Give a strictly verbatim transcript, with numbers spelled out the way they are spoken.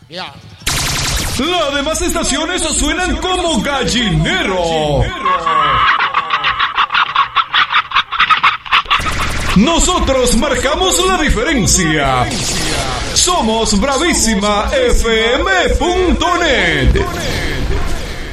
Ya. Las demás estaciones suenan como gallinero. Nosotros marcamos la diferencia. Somos Bravísima F M punto net.